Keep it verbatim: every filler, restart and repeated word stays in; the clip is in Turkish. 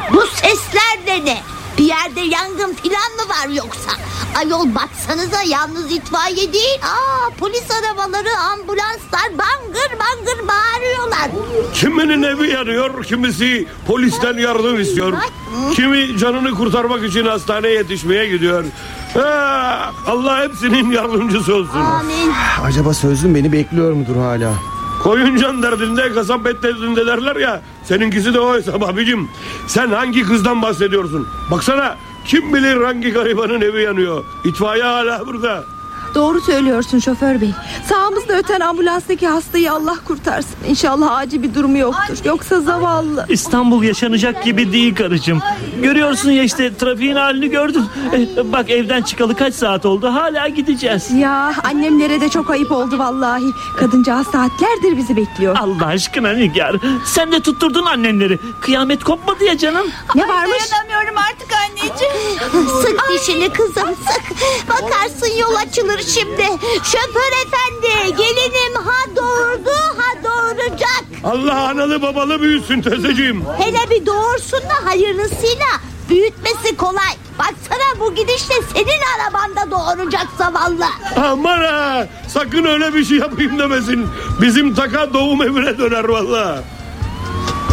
Bu sesler de ne? Bir yerde yangın filan mı var yoksa? Ayol baksanıza, yalnız itfaiye değil, Aa, polis arabaları, ambulanslar bangır bangır bağırıyorlar. Kiminin evi yanıyor, kimisi polisten yardım istiyor. Kimi canını kurtarmak için hastaneye yetişmeye gidiyor. Ha, Allah hepsinin yardımcısı olsun. Amin. Acaba sözlüm beni bekliyor mudur hala? Koyun can derdinde, kasap et derdinde derler ya. Seninkisi de o hesap abicim. Sen hangi kızdan bahsediyorsun? Baksana, kim bilir hangi garibanın evi yanıyor. İtfaiye hala burada. Doğru söylüyorsun şoför bey. Sağımızda öten ambulanstaki hastayı Allah kurtarsın. İnşallah acil bir durumu yoktur. Yoksa zavallı. İstanbul yaşanacak gibi değil karıcığım. Görüyorsun ya, işte trafiğin halini gördün. Eh, bak evden çıkalı kaç saat oldu, hala gideceğiz. Ya annemlere de çok ayıp oldu vallahi. Kadıncağız saatlerdir bizi bekliyor. Allah aşkına Nigar, sen de tutturdun annenleri. Kıyamet kopmadı ya canım. Ne varmış? Dayanamıyorum artık anneciğim. Sık dişini kızım, sık. Bakarsın yol açılır şimdi. Şoför efendi, gelinim ha doğurdu ha doğuracak. Allah analı babalı büyüsün teyzeciğim. Hele bir doğursun da hayırlısıyla. Büyütmesi kolay. Baksana, bu gidişle senin arabanda doğuracak zavallı. Aman ha, sakın öyle bir şey yapayım demesin. Bizim taka doğum evine döner vallahi.